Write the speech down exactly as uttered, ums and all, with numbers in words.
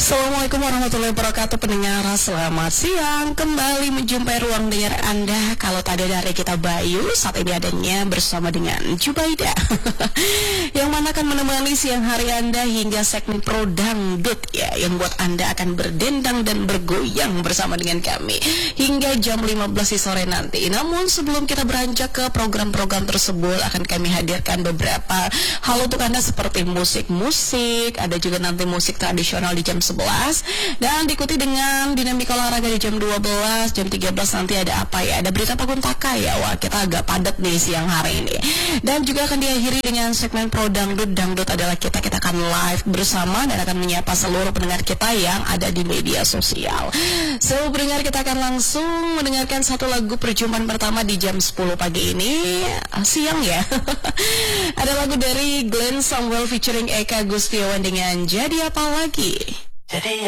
Assalamualaikum warahmatullahi wabarakatuh. Pendengar, selamat siang. Kembali menjumpai ruang dengar Anda. Kalau tadi dari kita Bayu, saat ini adanya bersama dengan Jubaida yang mana akan menemani siang hari Anda hingga segmen Pro Dangdut ya, yang buat Anda akan berdendang dan bergoyang bersama dengan kami hingga jam lima belas sore nanti. Namun sebelum kita beranjak ke program-program tersebut, akan kami hadirkan beberapa hal untuk Anda seperti musik-musik, ada juga nanti musik tradisional di jam sebelas, dan diikuti dengan dinamika olahraga di jam dua belas, jam tiga belas nanti ada apa ya, ada berita Pakuntaka ya. Wah, kita agak padat nih siang hari ini. Dan juga akan diakhiri dengan segmen Pro Dangdut. Dangdut adalah kita, kita akan live bersama dan akan menyapa seluruh pendengar kita yang ada di media sosial. So, pendengar, kita akan langsung mendengarkan satu lagu perjumpaan pertama di jam sepuluh pagi ini, siang ya. Ada lagu dari Glenn Samuel featuring Eka Gustiawan dengan Jadi Apa Lagi. Jadi